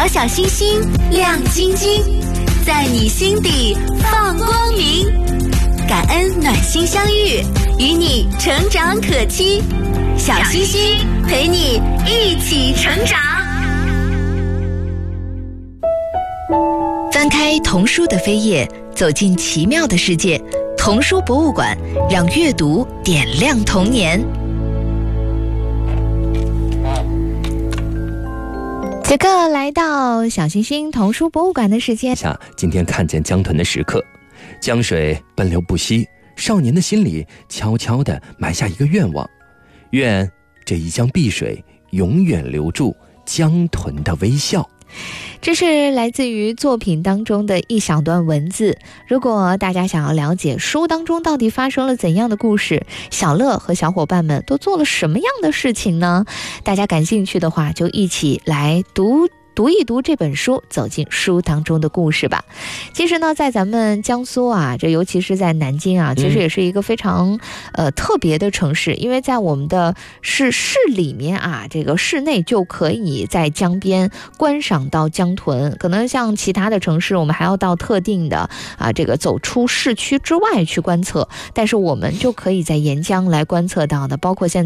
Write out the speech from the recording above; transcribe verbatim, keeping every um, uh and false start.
小小星星亮晶晶，在你心底放光明。感恩暖心相遇，与你成长可期。小星星陪你一起成长。翻开童书的扉页，走进奇妙的世界。童书博物馆，让阅读点亮童年。此刻来到小星星童书博物馆的时间。 今天看见江豚的时刻，江水奔流不息，少年的心里悄悄地埋下一个愿望，愿这一江碧水永远留住江豚的微笑。 这是来自于作品当中的一小段文字。如果大家想要了解书当中到底发生了怎样的故事，小乐和小伙伴们都做了什么样的事情呢？大家感兴趣的话，就一起来读读一读这本书，走进书当中的故事吧。其实呢，在咱们江苏啊，这尤其是在南京啊，其实也是一个非常、嗯、呃特别的城市，因为在我们的市市里面啊，这个市内就可以在江边观赏到江豚。可能像其他的城市，我们还要到特定的啊这个走出市区之外去观测，但是我们就可以在沿江来观测到的，包括现在